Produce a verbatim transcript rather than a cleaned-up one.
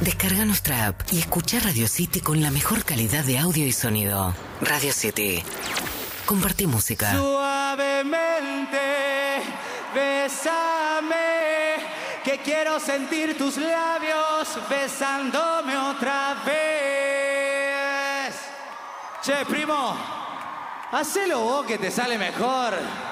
Descarga nuestra app y escucha Radio City con la mejor calidad de audio y sonido. Radio City. Compartí música. Suavemente, bésame, que quiero sentir tus labios besándome otra vez. Che, primo, hacelo vos que te sale mejor.